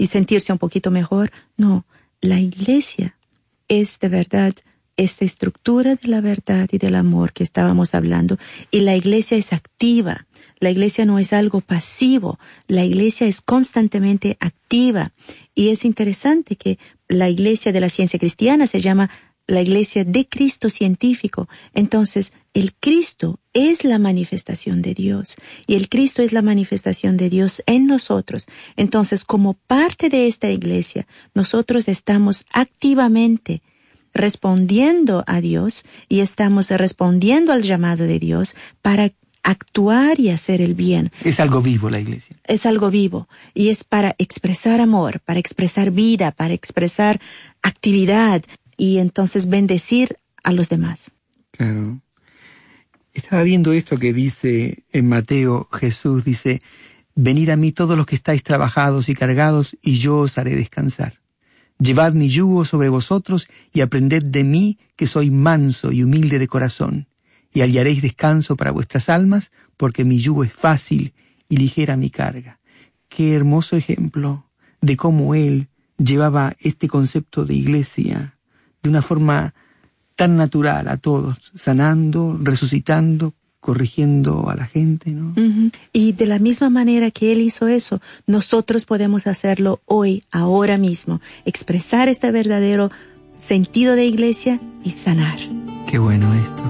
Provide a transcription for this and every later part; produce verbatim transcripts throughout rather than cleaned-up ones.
y sentirse un poquito mejor. No, la iglesia es de verdad esta estructura de la verdad y del amor que estábamos hablando. Y la iglesia es activa. La iglesia no es algo pasivo. La iglesia es constantemente activa. Y es interesante que la iglesia de la ciencia cristiana se llama la iglesia de Cristo científico. Entonces, el Cristo es la manifestación de Dios. Y el Cristo es la manifestación de Dios en nosotros. Entonces, como parte de esta iglesia, nosotros estamos activamente respondiendo a Dios y estamos respondiendo al llamado de Dios para actuar y hacer el bien. Es algo vivo la iglesia. Es algo vivo y es para expresar amor, para expresar vida, para expresar actividad y entonces bendecir a los demás. Claro. Estaba viendo esto que dice en Mateo, Jesús dice, venid a mí todos los que estáis trabajados y cargados y yo os haré descansar. Llevad mi yugo sobre vosotros y aprended de mí, que soy manso y humilde de corazón, y hallaréis descanso para vuestras almas, porque mi yugo es fácil y ligera mi carga. Qué hermoso ejemplo de cómo él llevaba este concepto de iglesia de una forma tan natural a todos, sanando, resucitando, corrigiendo a la gente, ¿no? Uh-huh. Y de la misma manera que él hizo eso, nosotros podemos hacerlo hoy, ahora mismo, expresar este verdadero sentido de iglesia y sanar. Qué bueno esto.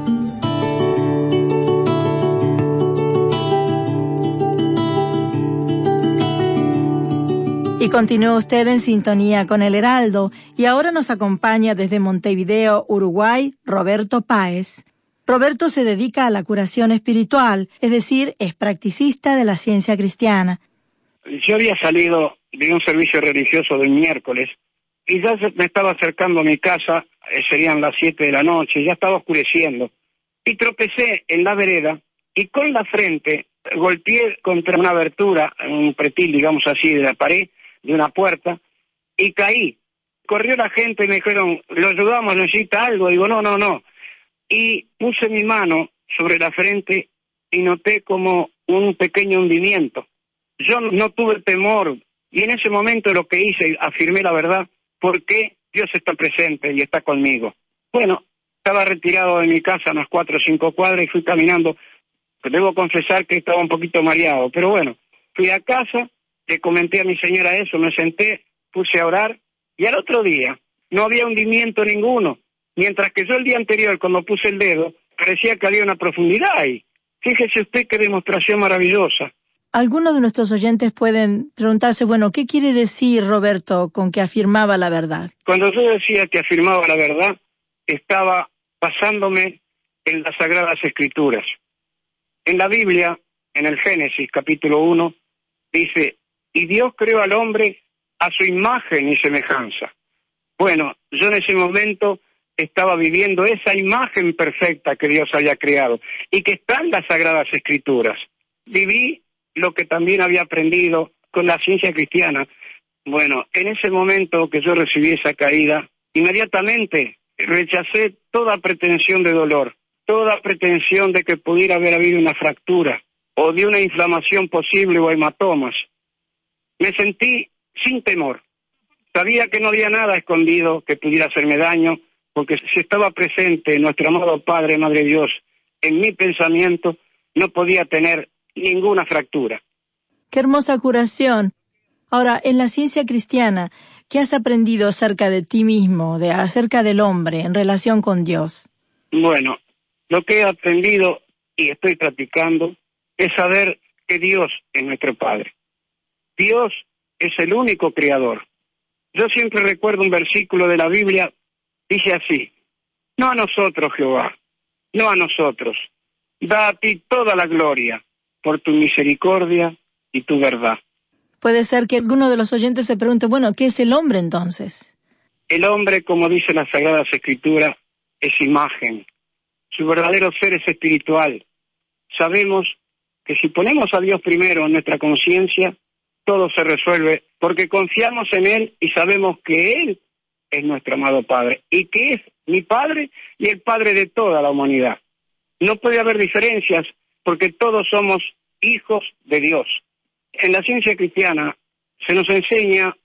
Y continúa usted en sintonía con El Heraldo, y ahora nos acompaña desde Montevideo, Uruguay, Roberto Páez. Roberto se dedica a la curación espiritual, es decir, es practicista de la ciencia cristiana. Yo había salido de un servicio religioso del miércoles y ya me estaba acercando a mi casa, eh, serían las siete de la noche, ya estaba oscureciendo, y tropecé en la vereda y con la frente golpeé contra una abertura, un pretil, digamos así, de la pared, de una puerta, y caí. Corrió la gente y me dijeron, lo ayudamos, necesita algo. Digo, no, no, no. Y puse mi mano sobre la frente y noté como un pequeño hundimiento. Yo no tuve temor, y en ese momento lo que hice, afirmé la verdad, porque Dios está presente y está conmigo. Bueno, estaba retirado de mi casa a unas cuatro o cinco cuadras y fui caminando. Debo confesar que estaba un poquito mareado, pero bueno, fui a casa, le comenté a mi señora eso, me senté, puse a orar, y al otro día no había hundimiento ninguno, mientras que yo el día anterior, cuando puse el dedo, parecía que había una profundidad ahí. Fíjese usted qué demostración maravillosa. Algunos de nuestros oyentes pueden preguntarse, bueno, ¿qué quiere decir Roberto con que afirmaba la verdad? Cuando yo decía que afirmaba la verdad, estaba basándome en las Sagradas Escrituras. En la Biblia, en el Génesis, capítulo uno, dice, y Dios creó al hombre a su imagen y semejanza. Bueno, yo en ese momento estaba viviendo esa imagen perfecta que Dios había creado y que está en las Sagradas Escrituras. Viví lo que también había aprendido con la ciencia cristiana. Bueno, en ese momento que yo recibí esa caída, inmediatamente rechacé toda pretensión de dolor, toda pretensión de que pudiera haber habido una fractura o de una inflamación posible o hematomas. Me sentí sin temor. Sabía que no había nada escondido que pudiera hacerme daño, porque si estaba presente nuestro amado Padre, Madre Dios, en mi pensamiento, no podía tener ninguna fractura. ¡Qué hermosa curación! Ahora, en la ciencia cristiana, ¿qué has aprendido acerca de ti mismo, de acerca del hombre en relación con Dios? Bueno, lo que he aprendido y estoy practicando es saber que Dios es nuestro Padre. Dios es el único creador. Yo siempre recuerdo un versículo de la Biblia, dice así, no a nosotros, Jehová, no a nosotros, da a ti toda la gloria por tu misericordia y tu verdad. Puede ser que alguno de los oyentes se pregunte, bueno, ¿qué es el hombre entonces? El hombre, como dice la Sagrada Escritura, es imagen. Su verdadero ser es espiritual. Sabemos que si ponemos a Dios primero en nuestra conciencia, todo se resuelve, porque confiamos en Él y sabemos que Él es nuestro amado Padre, y que es mi Padre y el Padre de toda la humanidad. No puede haber diferencias, porque todos somos hijos de Dios. En la ciencia cristiana se nos enseña